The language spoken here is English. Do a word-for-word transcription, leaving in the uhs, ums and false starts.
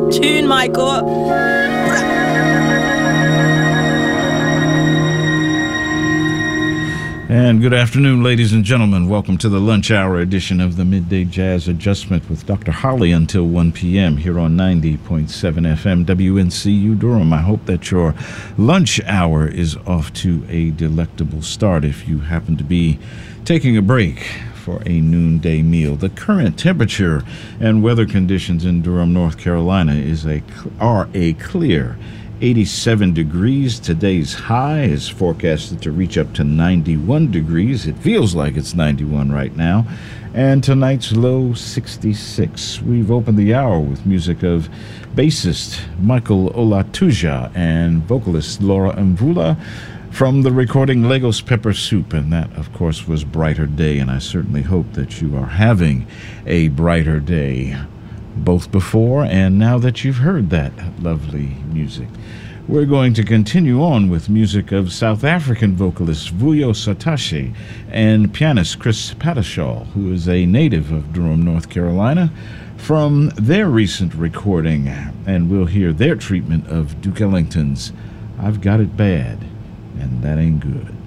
Tune, Michael. And good afternoon, ladies and gentlemen. Welcome to the lunch hour edition of the Midday Jazz Adjustment with Doctor Holly until one p.m. here on ninety point seven F M W N C U Durham. I hope that your lunch hour is off to a delectable start if you happen to be taking a break for a noonday meal. The current temperature and weather conditions in Durham, North Carolina is a are a clear eighty-seven degrees. Today's high is forecasted to reach up to ninety-one degrees. It feels like it's ninety-one right now. And tonight's low, sixty-six. We've opened the hour with music of bassist Michael Olatuja and vocalist Laura Mvula from the recording Lagos Pepper Soup. And that, of course, was Brighter Day. And I certainly hope that you are having a brighter day, both before and now that you've heard that lovely music. We're going to continue on with music of South African vocalist Vuyo Satashi and pianist Chris Pattershaw, who is a native of Durham, North Carolina, from their recent recording. And we'll hear their treatment of Duke Ellington's I've Got It Bad, and That Ain't Good.